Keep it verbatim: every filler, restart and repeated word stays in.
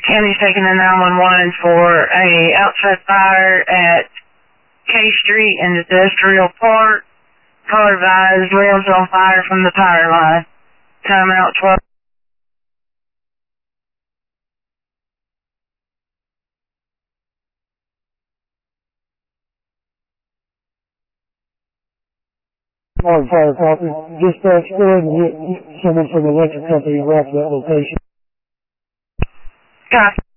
County's taking a nine one one for a outside fire at K Street in Industrial Park. Caller advised rails on fire from the power line. Time out twelve. Morning, fire department. Dispatch, go ahead and get someone from the electric company right to that location. Copy.